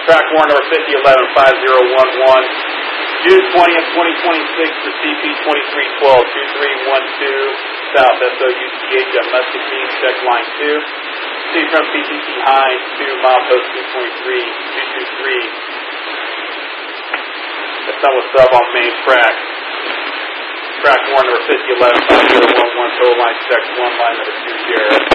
Track warrant number 5011-5011, June 20th, 2026 for CP 2312, 2312 South SOUCH at Muscatine, check line 2. C from PCC Hines to milepost 223. That's not what's up on main track. Track warrant number 5011-5011, total line check 1, line number 2, Sheriff.